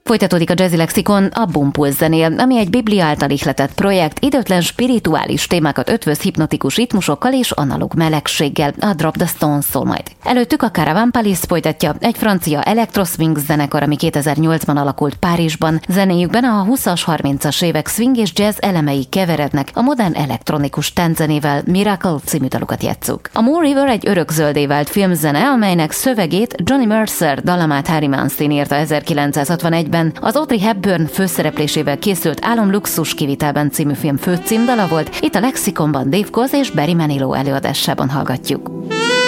Folytatódik a Jazzy Lexikon a Bumpuls zenél, ami egy Biblia által ihletett projekt, időtlen spirituális témákat ötvöz hipnotikus ritmusokkal és analóg melegséggel, a Drop the Stones szól majd. Előttük a Caravan Palace folytatja, egy francia electro-swing zenekar, ami 2008-ban alakult Párizsban. Zenéjükben a 20-as, 30-as évek swing és jazz elemei keverednek a modern elektronikus tánczenével. Miracle című dalukat játsszuk. A Moon River egy örökzöldé vált filmzene, amelynek szövegét Johnny Mercer dalamát Harry Manstein írta 1961-ben. Az Audrey Hepburn főszereplésével készült Álom luxus kivitelben című film főcímdala volt, itt a Lexikonban Dave Koz és Barry Manilow előadásában hallgatjuk.